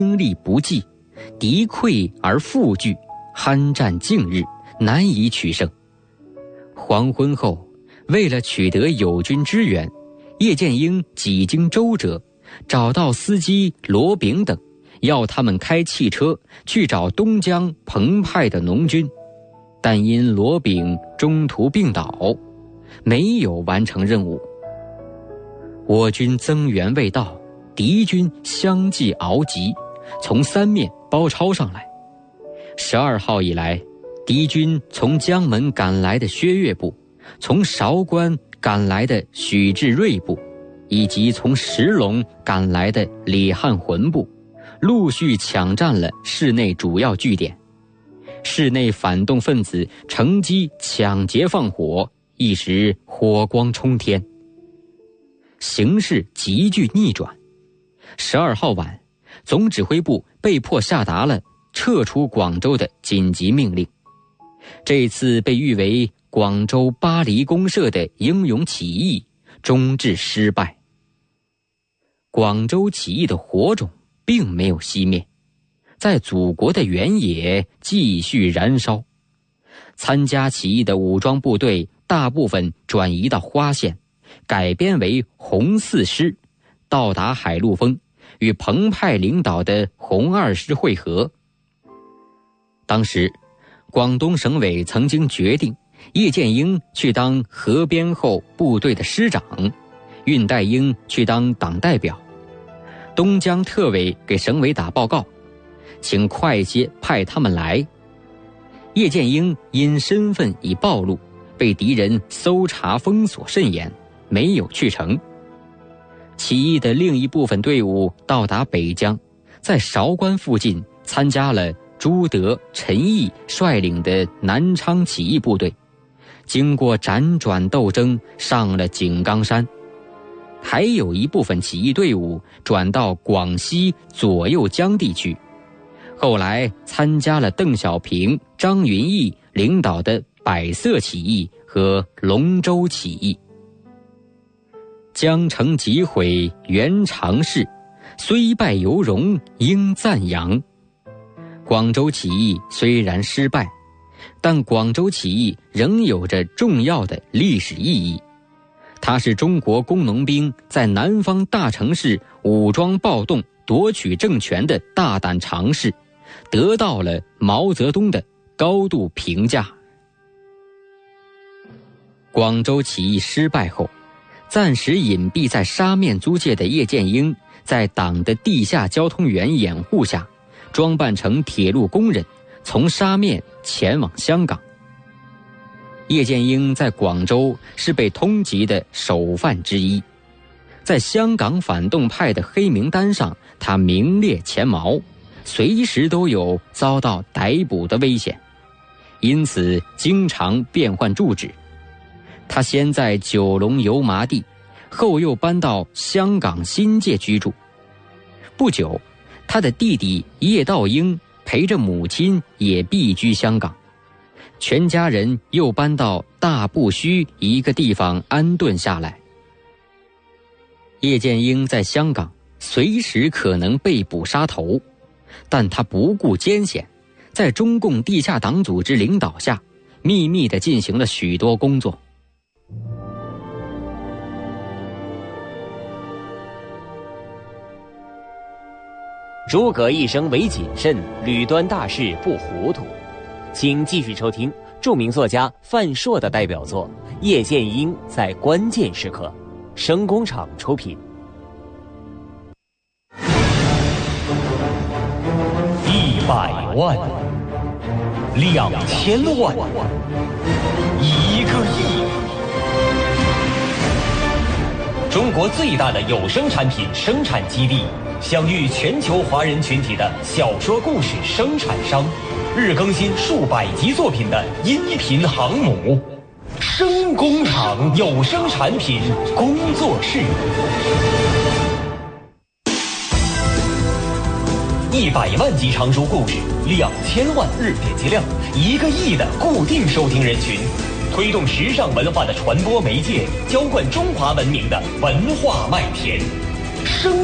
兵力不济，敌溃而复聚，酣战近日，难以取胜。黄昏后，为了取得友军支援，叶剑英几经周折，找到司机罗炳等，要他们开汽车去找东江彭派的农军，但因罗炳中途病倒，没有完成任务。我军增援未到，敌军相继熬急，从三面包抄上来。12号以来，敌军从江门赶来的薛岳部，从韶关赶来的许志瑞部，以及从石龙赶来的李汉魂部，陆续抢占了市内主要据点。市内反动分子乘机抢劫放火，一时火光冲天，形势急剧逆转。12号晚，总指挥部被迫下达了撤出广州的紧急命令。这次被誉为广州巴黎公社的英勇起义终至失败。广州起义的火种并没有熄灭，在祖国的原野继续燃烧。参加起义的武装部队大部分转移到花县，改编为红四师，到达海陆丰，与彭派领导的红二师会合。当时广东省委曾经决定叶剑英去当河边后部队的师长，恽代英去当党代表。东江特委给省委打报告，请快些派他们来。叶剑英因身份已暴露，被敌人搜查封锁甚严，没有去成。起义的另一部分队伍到达北江，在韶关附近参加了朱德、陈毅率领的南昌起义部队，经过辗转斗争，上了井冈山。还有一部分起义队伍转到广西左右江地区，后来参加了邓小平、张云逸领导的百色起义和龙州起义。江城即毁原常事，虽败犹荣应赞扬。广州起义虽然失败，但广州起义仍有着重要的历史意义。它是中国工农兵在南方大城市武装暴动夺取政权的大胆尝试，得到了毛泽东的高度评价。广州起义失败后，暂时隐蔽在沙面租界的叶剑英，在党的地下交通员掩护下，装扮成铁路工人，从沙面前往香港。叶剑英在广州是被通缉的首犯之一，在香港反动派的黑名单上，他名列前茅，随时都有遭到逮捕的危险，因此经常变换住址。他先在九龙油麻地，后又搬到香港新界居住。不久，他的弟弟叶道英陪着母亲也避居香港，全家人又搬到大埔墟一个地方安顿下来。叶剑英在香港随时可能被捕杀头，但他不顾艰险，在中共地下党组织领导下，秘密地进行了许多工作。 诸葛一生唯谨慎，屡端大事不糊涂。请继续收听著名作家范硕的代表作《叶剑英在关键时刻》，声工厂出品。 100万、2000万、1个亿。中国最大的有声产品生产基地，享誉全球华人群体的小说故事生产商，日更新数百集作品的音频航母，声工厂有声产品工作室。100万集长书故事，2000万日点击量，1个亿的固定收听人群，推动时尚文化的传播媒介，浇灌中华文明的文化麦田。